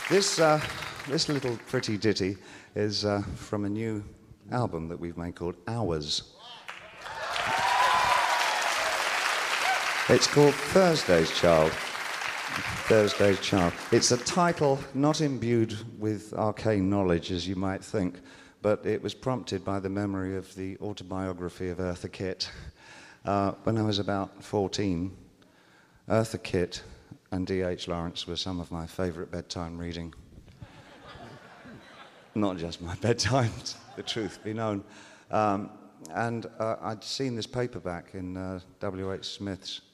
This little pretty ditty is from a new album that we've made called Hours. It's called Thursday's Child. Thursday's Child. It's a title not imbued with arcane knowledge, as you might think, but it was prompted by the memory of the autobiography of Eartha Kitt. When I was about 14, Eartha Kitt and D.H. Lawrence were some of my favourite bedtime reading. Not just my bedtime, the truth be known. And I'd seen this paperback in W.H. Smith's